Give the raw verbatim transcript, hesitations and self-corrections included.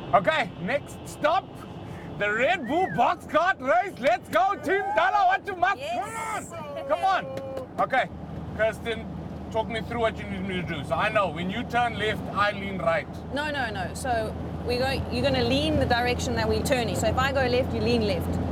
Okay, next stop, the Red Bull box cart race. Let's go, Team Dala. What you must? Yes. Come on, come on. Okay, Kirsten, talk me through what you need me to do. So I know when you turn left, I lean right. No, no, no. So we go. You're going to lean the direction that we're turning. So if I go left, you lean left.